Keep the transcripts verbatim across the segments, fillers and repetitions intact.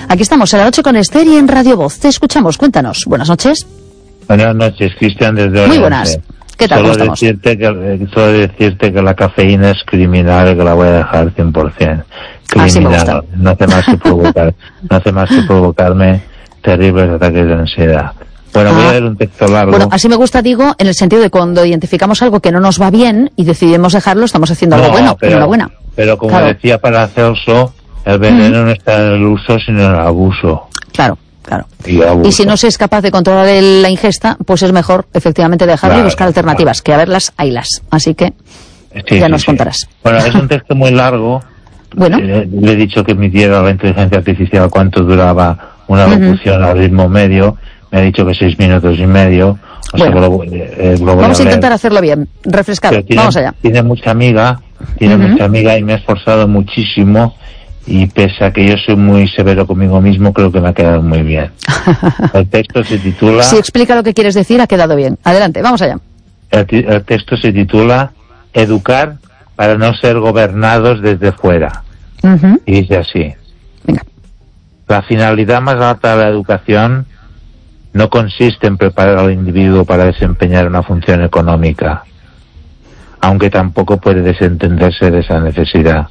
Aquí estamos a la noche con Esther y en Radio Voz. Te escuchamos, cuéntanos. Buenas noches. Buenas noches, Cristian, desde Orense. Muy buenas. ¿Qué tal? Solo ¿Cómo estamos? decirte que, solo decirte que la cafeína es criminal y que la voy a dejar cien por ciento. Criminal. No hace más que provocar, no hace más que provocarme terribles ataques de ansiedad. Bueno, ah, voy a leer un texto largo. Bueno, así me gusta, digo, en el sentido de cuando identificamos algo que no nos va bien y decidimos dejarlo, estamos haciendo algo no, bueno, pero, enhorabuena. Pero como claro. decía Paracelso, el veneno mm. no está en el uso, sino en el abuso. Claro. Claro. Y, y si no se es capaz de controlar el, la ingesta, pues es mejor efectivamente dejarlo claro, y buscar alternativas, claro. que a verlas, haylas. Así que sí, ya sí, nos sí. contarás. Bueno, es un texto muy largo. Bueno. Le, le he dicho que midiera la inteligencia artificial cuánto duraba una locución uh-huh. al ritmo medio. Me ha dicho que seis minutos y medio. O bueno, sea, lo, eh, lo voy vamos a, a intentar hacerlo bien, refrescado. Tiene, vamos allá. Tiene mucha amiga, tiene uh-huh. mucha amiga y me he esforzado muchísimo. Y pese a que yo soy muy severo conmigo mismo, creo que me ha quedado muy bien. El texto se titula... Si explica lo que quieres decir, ha quedado bien. Adelante, vamos allá. El, el texto se titula Educar para no ser gobernados desde fuera. Uh-huh. Y dice así. Venga. La finalidad más alta de la educación no consiste en preparar al individuo para desempeñar una función económica, aunque tampoco puede desentenderse de esa necesidad.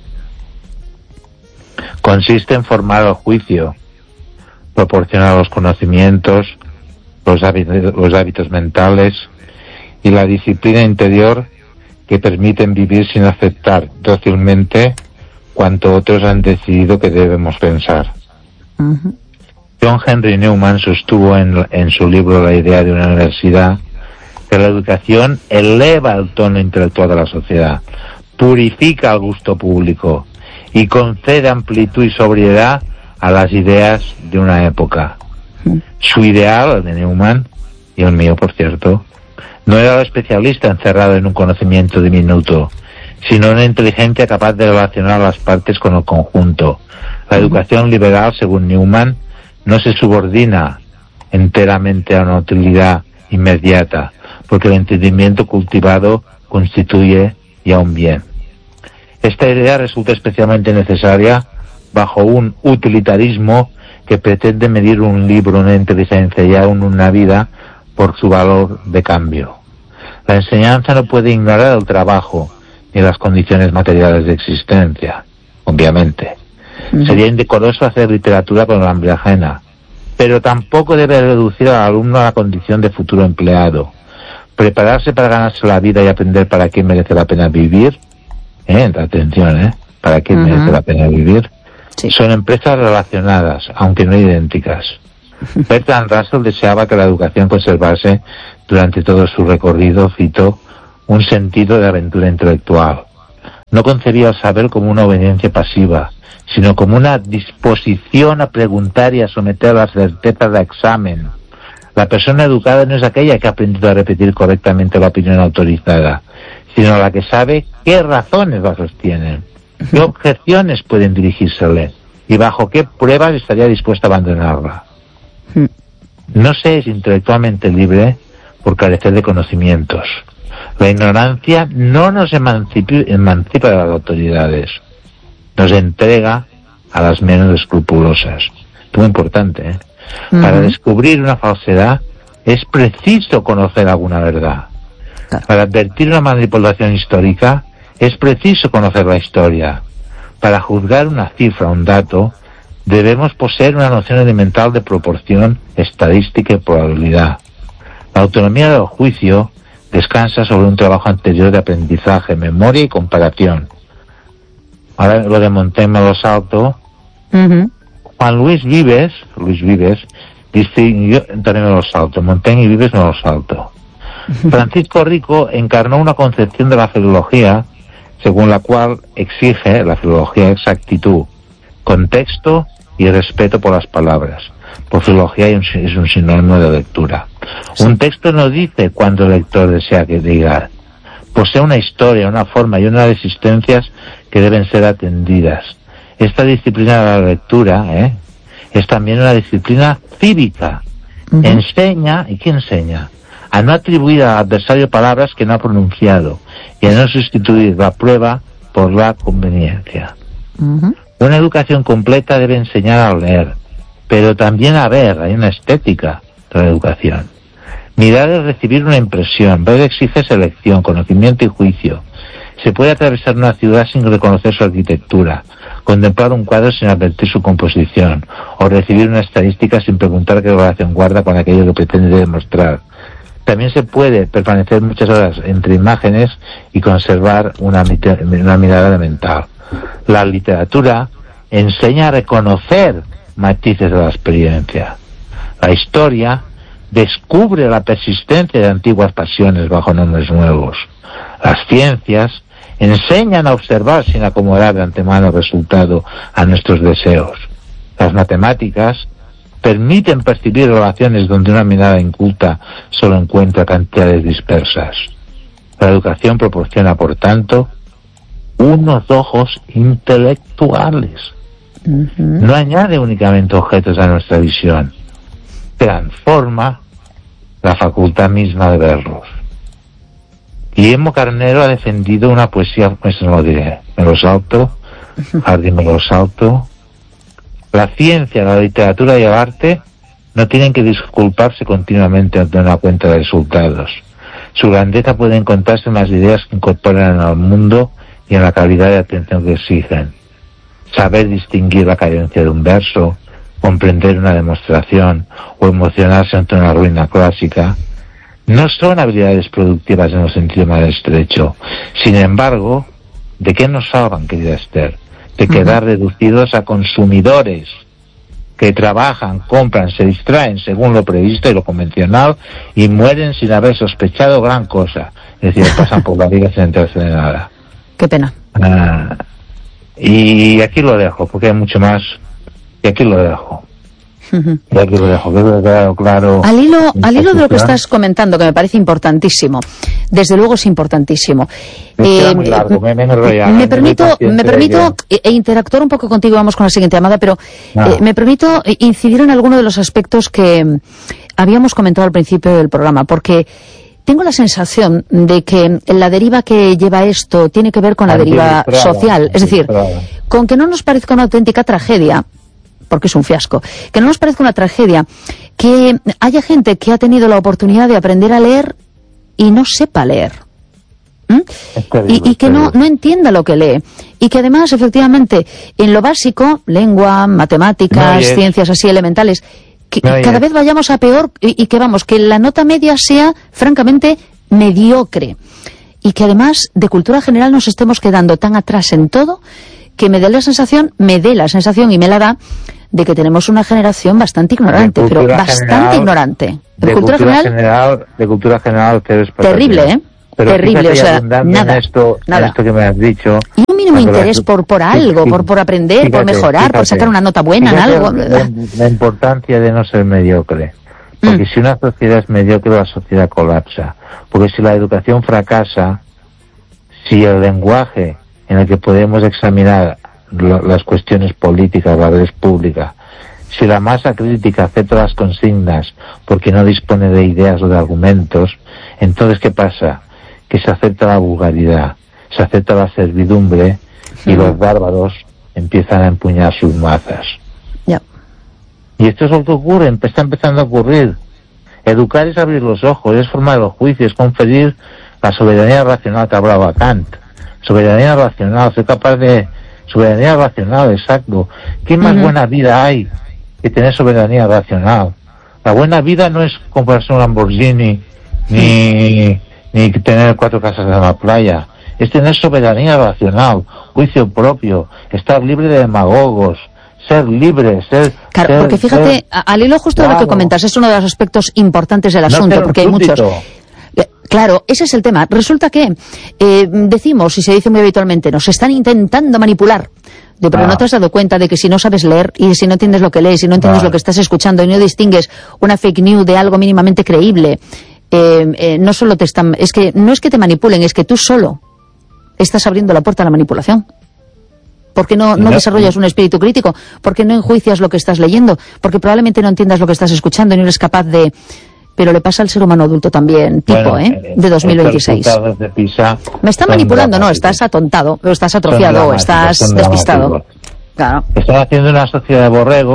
Consiste en formar el juicio, proporcionar los conocimientos, los hábitos, los hábitos mentales y la disciplina interior que permiten vivir sin aceptar dócilmente cuanto otros han decidido que debemos pensar. Uh-huh. John Henry Newman sostuvo en, en su libro La idea de una universidad que la educación eleva el tono intelectual de la sociedad, purifica el gusto público y concede amplitud y sobriedad a las ideas de una época. Su ideal, el de Newman, y el mío, por cierto, no era el especialista encerrado en un conocimiento diminuto, sino una inteligencia capaz de relacionar las partes con el conjunto. La educación liberal, según Newman, no se subordina enteramente a una utilidad inmediata, porque el entendimiento cultivado constituye ya un bien. Esta idea resulta especialmente necesaria bajo un utilitarismo que pretende medir un libro, una inteligencia y aún una vida por su valor de cambio. La enseñanza no puede ignorar el trabajo ni las condiciones materiales de existencia, obviamente. Uh-huh. Sería indecoroso hacer literatura con la hambre ajena, pero tampoco debe reducir al alumno a la condición de futuro empleado. Prepararse para ganarse la vida y aprender para qué merece la pena vivir, ¿eh? Atención, ¿eh? ¿Para qué uh-huh. merece la pena vivir? Sí. Son empresas relacionadas, aunque no idénticas. Bertrand Russell deseaba que la educación conservase durante todo su recorrido, cito, un sentido de aventura intelectual. No concebía el saber como una obediencia pasiva, sino como una disposición a preguntar y a someter las certezas de examen. La persona educada no es aquella que ha aprendido a repetir correctamente la opinión autorizada, sino la que sabe qué razones la sostienen, qué objeciones pueden dirigírsele y bajo qué pruebas estaría dispuesta a abandonarla. No se es intelectualmente libre por carecer de conocimientos. La ignorancia no nos emancipa, emancipa de las autoridades, nos entrega a las menos escrupulosas. Muy importante, ¿eh? Uh-huh. Para descubrir una falsedad es preciso conocer alguna verdad. Claro. Para advertir una manipulación histórica es preciso conocer la historia. Para juzgar una cifra, un dato, debemos poseer una noción elemental de proporción, estadística y probabilidad. La autonomía del juicio descansa sobre un trabajo anterior de aprendizaje, memoria y comparación. Ahora lo de Montaigne me lo salto. Uh-huh. Juan Luis Vives, Luis Vives, distinguió, también me lo salto. Montaigne y Vives me lo salto. Uh-huh. Francisco Rico encarnó una concepción de la filología según la cual exige la filología exactitud, contexto y respeto por las palabras. Por filología es un sinónimo de lectura. Sí. Un texto no dice cuando el lector desea que diga. Posee una historia, una forma y unas existencias que deben ser atendidas. Esta disciplina de la lectura ¿eh? es también una disciplina cívica. Uh-huh. Enseña, ¿y qué enseña? A no atribuir al adversario palabras que no ha pronunciado y a no sustituir la prueba por la conveniencia. Uh-huh. Una educación completa debe enseñar a leer, pero también a ver, hay una estética de la educación. Mirar es recibir una impresión, ver exige selección, conocimiento y juicio. Se puede atravesar una ciudad sin reconocer su arquitectura, contemplar un cuadro sin advertir su composición, o recibir una estadística sin preguntar qué relación guarda con aquello que pretende demostrar. También se puede permanecer muchas horas entre imágenes y conservar una, una mirada mental. La literatura enseña a reconocer matices de la experiencia. La historia descubre la persistencia de antiguas pasiones bajo nombres nuevos. Las ciencias enseñan a observar sin acomodar de antemano el resultado a nuestros deseos. Las matemáticas permiten percibir relaciones donde una mirada inculta solo encuentra cantidades dispersas. La educación proporciona, por tanto, unos ojos intelectuales. Uh-huh. No añade únicamente objetos a nuestra visión, transforma la facultad misma de verlos. Guillermo Carnero ha defendido una poesía, pues no lo diré, me lo salto, Jardín me lo salto. La ciencia, la literatura y el arte no tienen que disculparse continuamente ante una cuenta de resultados. Su grandeza puede encontrarse en las ideas que incorporan al mundo y en la calidad de atención que exigen. Saber distinguir la cadencia de un verso, comprender una demostración o emocionarse ante una ruina clásica no son habilidades productivas en el sentido más estrecho. Sin embargo, ¿de qué nos salvan, querida Esther? De quedar uh-huh. reducidos a consumidores que trabajan, compran, se distraen según lo previsto y lo convencional y mueren sin haber sospechado gran cosa. Es decir, pasan por la vida sin enterarse de nada. Qué pena. Ah, y aquí lo dejo, porque hay mucho más. Y aquí lo dejo. Uh-huh. Y aquí lo dejo, que claro, claro. Al hilo, al hilo de lo que estás comentando, que me parece importantísimo. Desde luego es importantísimo. Me, eh, muy largo, me, me, enrolla, me permito, me permito que... e interactuar un poco contigo, vamos con la siguiente llamada, pero no. eh, me permito incidir en alguno de los aspectos que habíamos comentado al principio del programa, porque tengo la sensación de que la deriva que lleva esto tiene que ver con la deriva social. Es decir, con que no nos parezca una auténtica tragedia, porque es un fiasco, que no nos parezca una tragedia que haya gente que ha tenido la oportunidad de aprender a leer y no sepa leer. ¿Mm? Y, y que no, no entienda lo que lee. Y que además, efectivamente, en lo básico, lengua, matemáticas, no, ciencias así elementales, que no, cada vez vayamos a peor y, y que vamos, que la nota media sea francamente mediocre. Y que además de cultura general nos estemos quedando tan atrás en todo que me dé la sensación, me dé la sensación y me la da de que tenemos una generación bastante ignorante, pero bastante general, ignorante. De, de cultura, cultura general, general, de cultura general, terrible, ¿eh? Pero terrible, o sea, nada, en esto, nada. En esto que me has dicho. Y un mínimo interés la, por por algo, sí, por por aprender, fíjate, por mejorar, fíjate, por sacar una nota buena en algo. La, la importancia de no ser mediocre. Porque mm. si una sociedad es mediocre, la sociedad colapsa. Porque si la educación fracasa, si el lenguaje en el que podemos examinar lo, las cuestiones políticas, la red pública, si la masa crítica acepta las consignas porque no dispone de ideas o de argumentos, entonces ¿qué pasa? Que se acepta la vulgaridad, se acepta la servidumbre y uh-huh. los bárbaros empiezan a empuñar sus mazas. Yeah. Y esto es lo que ocurre, está empezando a ocurrir. Educar es abrir los ojos, es formar los juicios, es conferir la soberanía racional que hablaba Kant. Soberanía racional, soy capaz de... Soberanía racional, exacto. ¿Qué más uh-huh. buena vida hay que tener soberanía racional? La buena vida no es comprarse un Lamborghini ni, ni tener cuatro casas en la playa. Es tener soberanía racional, juicio propio, estar libre de demagogos, ser libre, ser... Claro, ser, porque fíjate, ser, al hilo justo claro. de lo que comentas, es uno de los aspectos importantes del asunto, no porque hay muchos... Claro, ese es el tema. Resulta que eh, decimos, y se dice muy habitualmente, nos están intentando manipular. De, pero ah. no te has dado cuenta de que si no sabes leer y si no entiendes lo que lees, si no entiendes ah. lo que estás escuchando y no distingues una fake news de algo mínimamente creíble, eh, eh, no solo te están... Es que no es que te manipulen, es que tú solo estás abriendo la puerta a la manipulación. ¿Por qué no, no, no desarrollas un espíritu crítico? ¿Por qué no enjuicias lo que estás leyendo? Porque probablemente no entiendas lo que estás escuchando y no eres capaz de... Pero le pasa al ser humano adulto también, tipo, bueno, ¿eh? De dos mil veintiséis. De PISA me está manipulando, no, estás atontado, o estás atrofiado, o estás despistado. Claro. Están haciendo una sociedad de borregos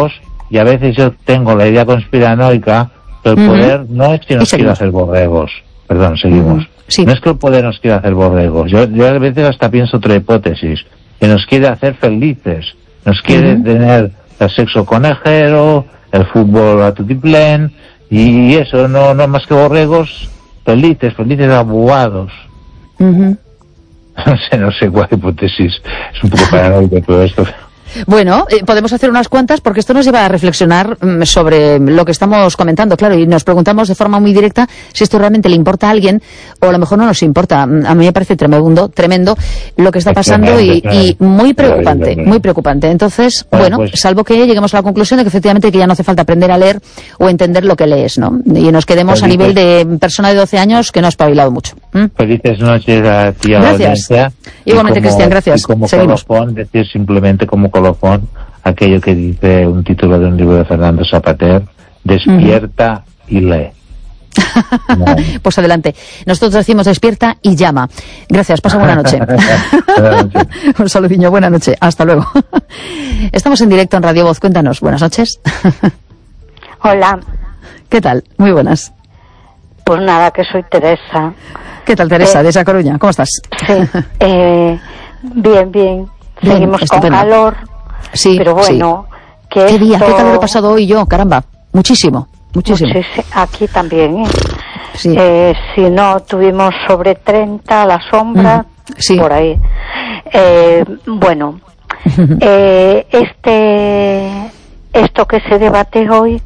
y a veces yo tengo la idea conspiranoica que el uh-huh. poder no es que nos quiera hacer borregos. Perdón, seguimos. Uh-huh. Sí. No es que el poder nos quiera hacer borregos. Yo, yo a veces hasta pienso otra hipótesis, que nos quiere hacer felices, nos quiere uh-huh. tener el sexo conejero, el fútbol a tutiplén, y eso, no, no más que borregos felices, felices abugados. Uh-huh. No sé, no sé cuál hipótesis, es un poco paranoico todo esto. Bueno, eh, podemos hacer unas cuantas porque esto nos lleva a reflexionar mm, sobre lo que estamos comentando, claro, y nos preguntamos de forma muy directa si esto realmente le importa a alguien o a lo mejor no nos importa. A mí me parece tremendo, tremendo lo que está pasando y, y muy preocupante, muy preocupante. Entonces, bueno, bueno pues, salvo que lleguemos a la conclusión de que efectivamente que ya no hace falta aprender a leer o entender lo que lees, ¿no? Y nos quedemos felices, a nivel de persona de doce años que no ha espabilado mucho. ¿Mm? Felices noches a ti, a gracias. Igualmente, como, Cristian, gracias. Y como Seguimos. colofón, decir simplemente como colofón aquello que dice un título de un libro de Fernando Zapater, despierta uh-huh. y lee. No. Pues adelante. Nosotros decimos despierta y llama. Gracias, pasa buena noche. Buenas noches. Un saludinho, buena noche. Hasta luego. Estamos en directo en Radio Voz. Cuéntanos. Buenas noches. Hola. ¿Qué tal? Muy buenas. Pues nada, que soy Teresa. ¿Qué tal, Teresa, eh, de esa Coruña? ¿Cómo estás? Sí. eh, bien, bien. Bien, seguimos estupendo. Con calor. Sí, pero bueno, sí. que ¿Qué esto... día? ¿Qué calor he pasado hoy yo? Caramba, muchísimo, muchísimo. Muchísimo. Aquí también, ¿eh? Sí. Eh, si no, tuvimos sobre treinta a la sombra, mm, sí. por ahí. Eh, bueno, eh, este esto que se debate hoy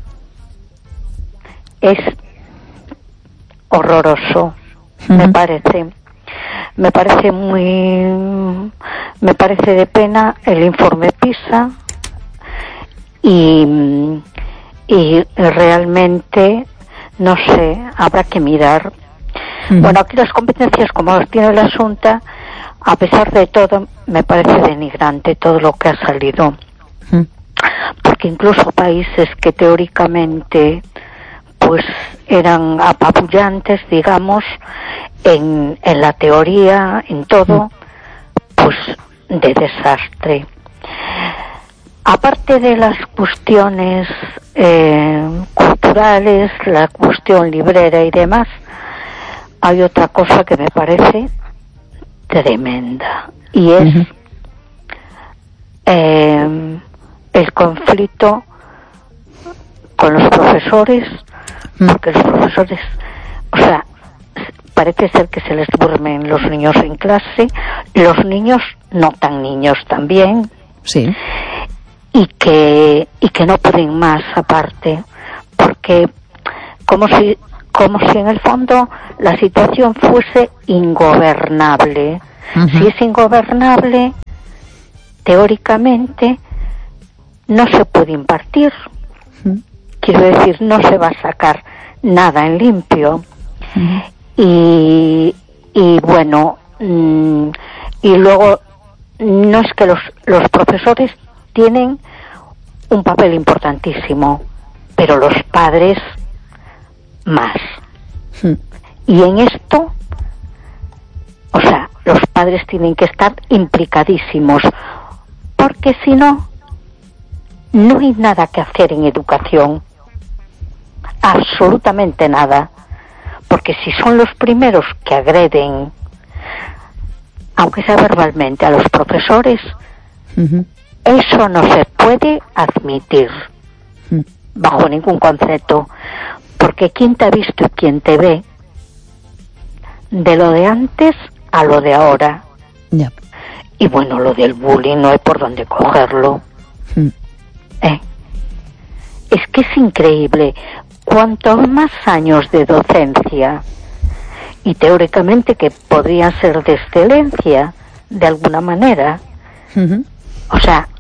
es horroroso, uh-huh. me parece. Me parece muy, me parece de pena el informe PISA y, y realmente, no sé, habrá que mirar. Uh-huh. Bueno, aquí las competencias, como las tiene la Asunta, a pesar de todo, me parece denigrante todo lo que ha salido. Uh-huh. Porque incluso países que teóricamente pues eran apabullantes, digamos, en, en la teoría, en todo, pues de desastre. Aparte de las cuestiones eh, culturales, la cuestión librera y demás, hay otra cosa que me parece tremenda, y es uh-huh. eh, el conflicto con los profesores, porque los profesores, o sea, parece ser que se les duermen los niños en clase, los niños no tan niños también, sí, y que y que no pueden más aparte, porque como si como si en el fondo la situación fuese ingobernable. Uh-huh. Si es ingobernable, teóricamente no se puede impartir. Uh-huh. Quiero decir, no se va a sacar nada en limpio. Uh-huh. Y, y bueno, mmm, y luego no es que los, los profesores tienen un papel importantísimo, pero los padres más. Uh-huh. Y en esto, o sea, los padres tienen que estar implicadísimos, porque si no, no hay nada que hacer en educación. Absolutamente nada, porque si son los primeros que agreden, aunque sea verbalmente, a los profesores, uh-huh. eso no se puede admitir uh-huh. bajo ningún concepto, porque quién te ha visto y quién te ve, de lo de antes a lo de ahora. Yeah. Y bueno, lo del bullying no hay por dónde cogerlo. Uh-huh. ¿Eh? Es que es increíble. Cuantos más años de docencia, y teóricamente que podrían ser de excelencia, de alguna manera, uh-huh. o sea,